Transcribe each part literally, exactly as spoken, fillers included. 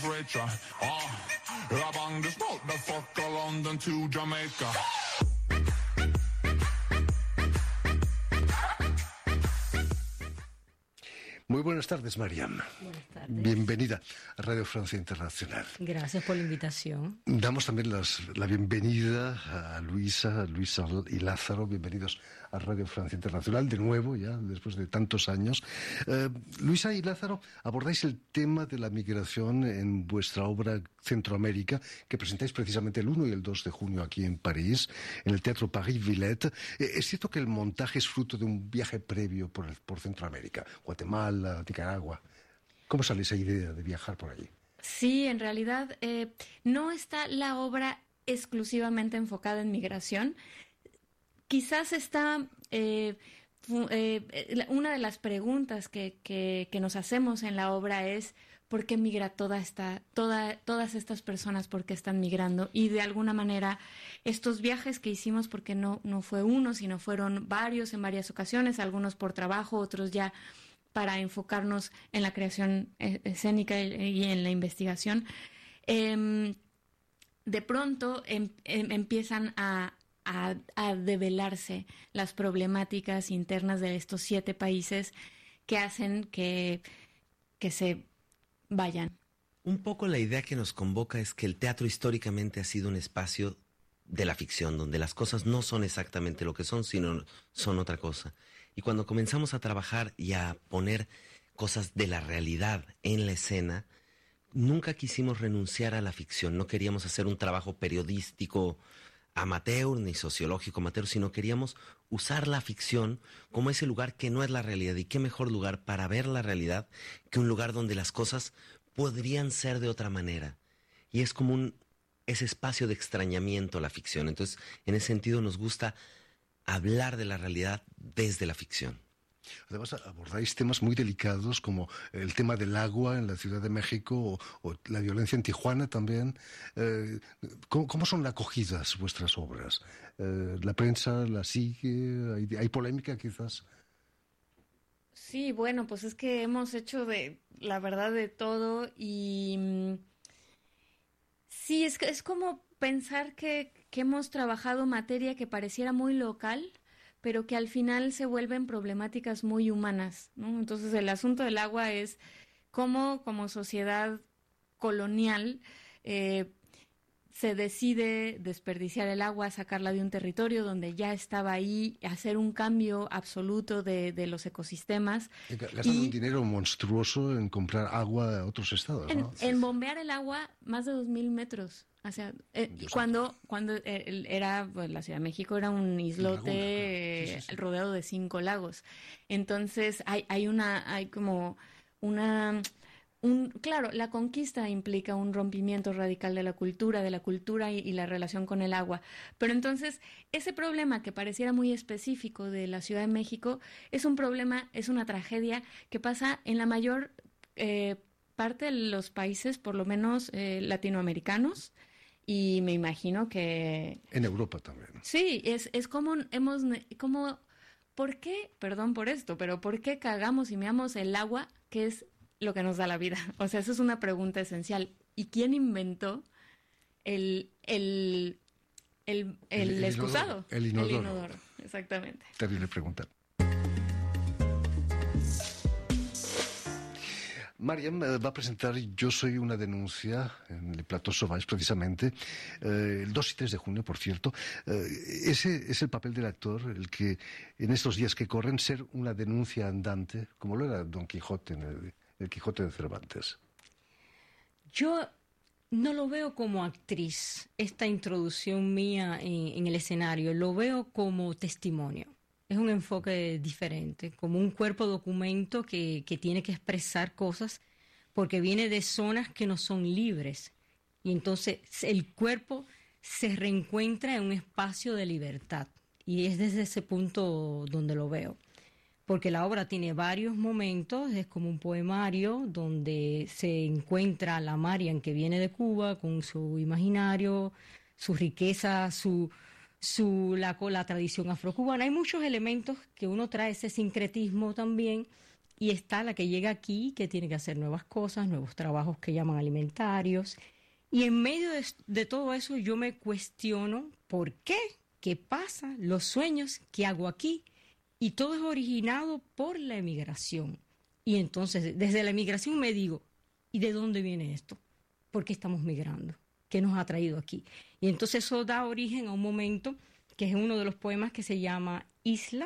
richer. Oh, I bang this motherfucker London to Jamaica. Muy buenas tardes, Mariam. Buenas tardes. Bienvenida a Radio Francia Internacional. Gracias por la invitación. Damos también las, la bienvenida a Luisa, Luisa y Lázaro. Bienvenidos a Radio Francia Internacional, de nuevo, ya después de tantos años. Eh, Luisa y Lázaro, abordáis el tema de la migración en vuestra obra Centroamérica, que presentáis precisamente el uno y el dos de junio aquí en París, en el Teatro Paris Villette. Eh, es cierto que el montaje es fruto de un viaje previo por, el, por Centroamérica, Guatemala, Nicaragua. ¿Cómo sale esa idea de viajar por allí? Sí, en realidad eh, no está la obra exclusivamente enfocada en migración. Quizás está eh, eh, una de las preguntas que, que, que nos hacemos en la obra es ¿por qué migra toda esta, toda, todas estas personas? ¿Por qué están migrando? Y de alguna manera estos viajes que hicimos, porque no, no fue uno, sino fueron varios en varias ocasiones, algunos por trabajo, otros ya para enfocarnos en la creación escénica y en la investigación, eh, de pronto em, em, empiezan a, a, a develarse las problemáticas internas de estos siete países que hacen que, que se vayan. Un poco la idea que nos convoca es que el teatro históricamente ha sido un espacio de la ficción, donde las cosas no son exactamente lo que son, sino son otra cosa. Y cuando comenzamos a trabajar y a poner cosas de la realidad en la escena, nunca quisimos renunciar a la ficción. No queríamos hacer un trabajo periodístico amateur ni sociológico amateur, sino queríamos usar la ficción como ese lugar que no es la realidad. Y qué mejor lugar para ver la realidad que un lugar donde las cosas podrían ser de otra manera. Y es como un, ese espacio de extrañamiento la ficción. Entonces, en ese sentido nos gusta hablar de la realidad desde la ficción. Además, abordáis temas muy delicados como el tema del agua en la Ciudad de México o, o la violencia en Tijuana también. Eh, ¿cómo, ¿Cómo son acogidas vuestras obras? Eh, ¿La prensa la sigue? ¿Hay, hay polémica quizás? Sí, bueno, pues es que hemos hecho de la verdad de todo y sí, es, es como pensar que, que hemos trabajado materia que pareciera muy local, pero que al final se vuelven problemáticas muy humanas, ¿no? Entonces el asunto del agua es cómo como sociedad colonial eh, se decide desperdiciar el agua, sacarla de un territorio donde ya estaba ahí, hacer un cambio absoluto de, de los ecosistemas. Gastan un dinero monstruoso en comprar agua a otros estados, ¿no? En, en bombear el agua más de dos mil metros. O sea, eh, cuando cuando eh, era pues, la Ciudad de México era un islote laguna, claro. sí, sí, sí. rodeado de cinco lagos. Entonces hay hay una hay como una un claro, la conquista implica un rompimiento radical de la cultura, de la cultura y, y la relación con el agua. Pero entonces ese problema que pareciera muy específico de la Ciudad de México es un problema, es una tragedia que pasa en la mayor eh, parte de los países, por lo menos eh, latinoamericanos. Y me imagino que... En Europa también. Sí, es, es como hemos... como ¿por qué? Perdón por esto, pero ¿por qué cagamos y meamos el agua, que es lo que nos da la vida? O sea, esa es una pregunta esencial. ¿Y quién inventó el, el, el, el, el excusado? El inodoro. El inodoro, exactamente. Terrible pregunta. Mariam va a presentar Yo soy una denuncia en el Plateau Sauvage, precisamente, eh, el dos y tres de junio, por cierto. Eh, ese es el papel del actor, el que en estos días que corren, ser una denuncia andante, como lo era Don Quijote en el, el Quijote de Cervantes. Yo no lo veo como actriz, esta introducción mía en, en el escenario, lo veo como testimonio. Es un enfoque diferente, como un cuerpo documento que, que tiene que expresar cosas porque viene de zonas que no son libres. Y entonces el cuerpo se reencuentra en un espacio de libertad. Y es desde ese punto donde lo veo. Porque la obra tiene varios momentos, es como un poemario donde se encuentra la Mariam que viene de Cuba con su imaginario, su riqueza, su... Su, la, la tradición afrocubana. Hay muchos elementos que uno trae ese sincretismo también y está la que llega aquí, que tiene que hacer nuevas cosas, nuevos trabajos que llaman alimentarios. Y en medio de, de todo eso yo me cuestiono por qué, qué pasa, los sueños que hago aquí. Y todo es originado por la emigración. Y entonces, desde la emigración me digo, ¿y de dónde viene esto? ¿Por qué estamos migrando? ¿Qué nos ha traído aquí? Y entonces eso da origen a un momento que es uno de los poemas que se llama Isla,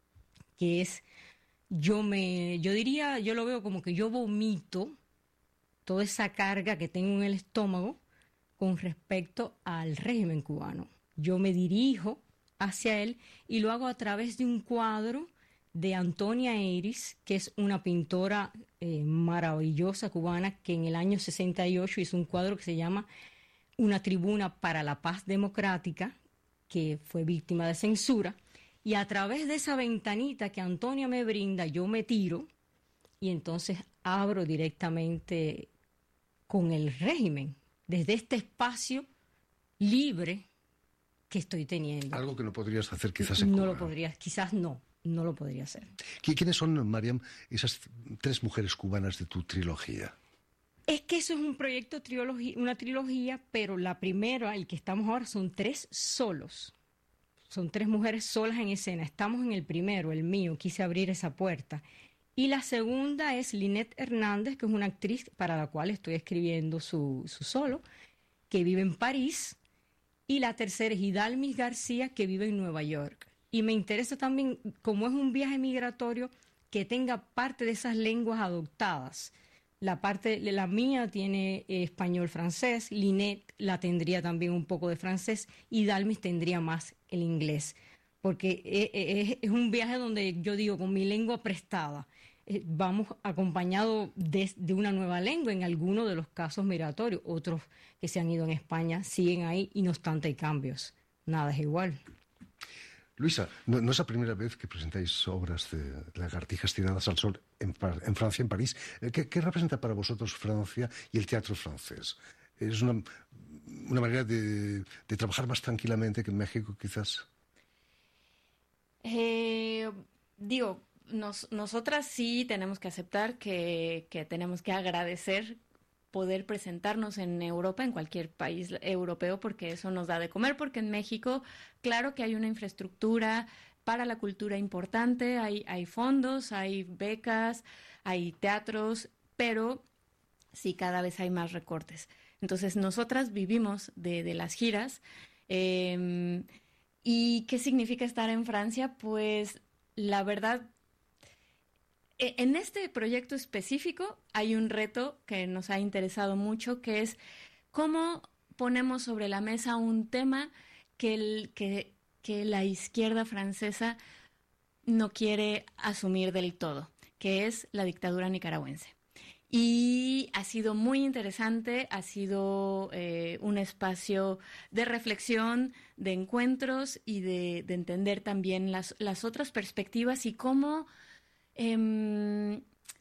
que es, yo me, yo diría, yo lo veo como que yo vomito toda esa carga que tengo en el estómago con respecto al régimen cubano. Yo me dirijo hacia él y lo hago a través de un cuadro de Antonia Eiris, que es una pintora eh, maravillosa cubana que en el año sesenta y ocho hizo un cuadro que se llama Una tribuna para la paz democrática, que fue víctima de censura, y a través de esa ventanita que Antonia me brinda, yo me tiro y entonces abro directamente con el régimen, desde este espacio libre que estoy teniendo. Algo que no podrías hacer quizás en no Cuba. No lo podrías, quizás no, no lo podría hacer. ¿Quiénes son, Mariam, esas tres mujeres cubanas de tu trilogía? Es que eso es un proyecto, trilogía, una trilogía, pero la primera, el que estamos ahora, son tres solos. Son tres mujeres solas en escena. Estamos en el primero, el mío, quise abrir esa puerta. Y la segunda es Lynette Hernández, que es una actriz para la cual estoy escribiendo su, su solo, que vive en París. Y la tercera es Hidalmis García, que vive en Nueva York. Y me interesa también, como es un viaje migratorio, que tenga parte de esas lenguas adoptadas. La parte, la mía tiene eh, español-francés, Lynette la tendría también un poco de francés, y Hidalmis tendría más el inglés. Porque es, es un viaje donde yo digo, con mi lengua prestada, eh, vamos acompañados de, de una nueva lengua en algunos de los casos migratorios. Otros que se han ido en España siguen ahí y no obstante hay cambios. Nada es igual. Luisa, no, no es la primera vez que presentáis obras de lagartijas tiradas al sol en, en Francia, en París. ¿Qué, ¿Qué representa para vosotros Francia y el teatro francés? ¿Es una, una manera de, de trabajar más tranquilamente que en México, quizás? Eh, digo, nos, nosotras sí tenemos que aceptar que, que tenemos que agradecer poder presentarnos en Europa, en cualquier país europeo, porque eso nos da de comer, porque en México, claro que hay una infraestructura para la cultura importante, hay, hay fondos, hay becas, hay teatros, pero sí cada vez hay más recortes. Entonces, nosotras vivimos de, de las giras. Eh, ¿Y qué significa estar en Francia? Pues, la verdad, en este proyecto específico hay un reto que nos ha interesado mucho, que es cómo ponemos sobre la mesa un tema que, el, que, que la izquierda francesa no quiere asumir del todo, que es la dictadura nicaragüense. Y ha sido muy interesante, ha sido eh, un espacio de reflexión, de encuentros y de, de entender también las, las otras perspectivas y cómo... Eh,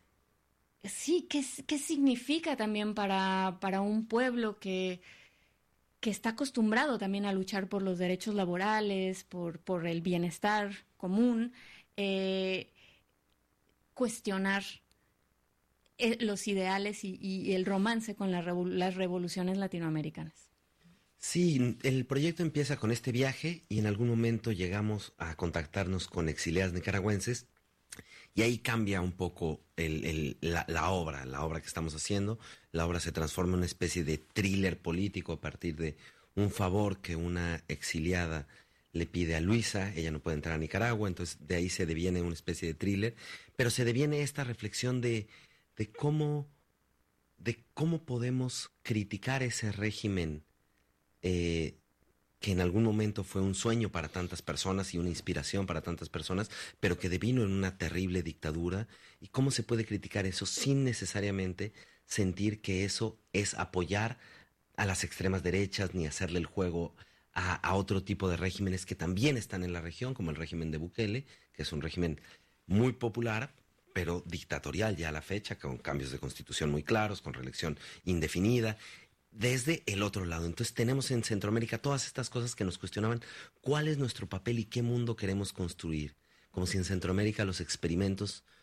sí, ¿qué, qué significa también para, para un pueblo que, que está acostumbrado también a luchar por los derechos laborales, por, por el bienestar común, eh, cuestionar eh, los ideales y, y el romance con la revol- las revoluciones latinoamericanas? Sí, el proyecto empieza con este viaje y en algún momento llegamos a contactarnos con exiliadas nicaragüenses. Y ahí cambia un poco el, el, la, la obra, la obra que estamos haciendo. La obra se transforma en una especie de thriller político a partir de un favor que una exiliada le pide a Luisa. Ella no puede entrar a Nicaragua, entonces de ahí se deviene una especie de thriller. Pero se deviene esta reflexión de, de, cómo, de cómo podemos criticar ese régimen eh, que en algún momento fue un sueño para tantas personas y una inspiración para tantas personas, pero que devino en una terrible dictadura, y cómo se puede criticar eso sin necesariamente sentir que eso es apoyar a las extremas derechas ni hacerle el juego a, a otro tipo de regímenes que también están en la región, como el régimen de Bukele, que es un régimen muy popular, pero dictatorial ya a la fecha, con cambios de constitución muy claros, con reelección indefinida, desde el otro lado. Entonces tenemos en Centroamérica todas estas cosas que nos cuestionaban cuál es nuestro papel y qué mundo queremos construir. Como si en Centroamérica los experimentos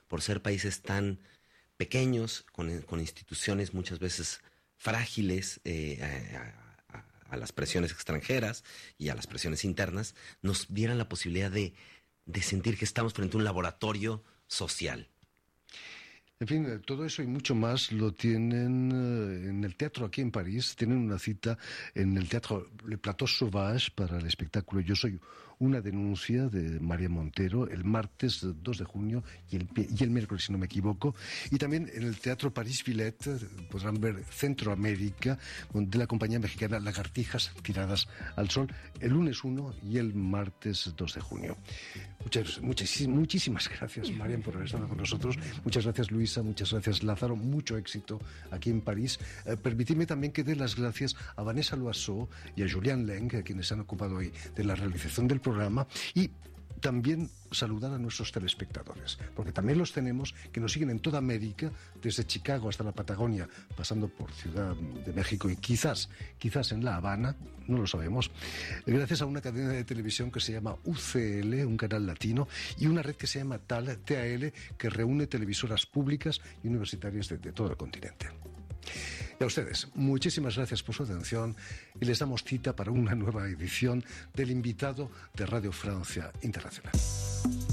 por ser países tan pequeños, con, con instituciones muchas veces frágiles eh, a, a, a las presiones extranjeras y a las presiones internas, nos dieran la posibilidad de, de sentir que estamos frente a un laboratorio social. En fin, todo eso y mucho más lo tienen en el teatro aquí en París. Tienen una cita en el teatro Le Plateau Sauvage para el espectáculo Yo soy una denuncia de María Montero el martes dos de junio y el, y el miércoles, si no me equivoco. Y también en el teatro París Villette podrán ver Centroamérica de la compañía mexicana Lagartijas tiradas al sol el lunes uno y el martes dos de junio. Muchas, muchas, muchísimas gracias, Marian, por haber estado con nosotros. Muchas gracias, Luisa. Muchas gracias, Lázaro. Mucho éxito aquí en París. Eh, permitidme también que dé las gracias a Vanessa Loiseau y a Julián Leng, a quienes se han ocupado hoy de la realización del programa, y también saludar a nuestros telespectadores, porque también los tenemos que nos siguen en toda América, desde Chicago hasta la Patagonia, pasando por Ciudad de México y quizás, quizás en La Habana, no lo sabemos, gracias a una cadena de televisión que se llama U C L, un canal latino, y una red que se llama T A L, T A L, que reúne televisoras públicas y universitarias de, de todo el continente. Y a ustedes, muchísimas gracias por su atención y les damos cita para una nueva edición del invitado de Radio Francia Internacional.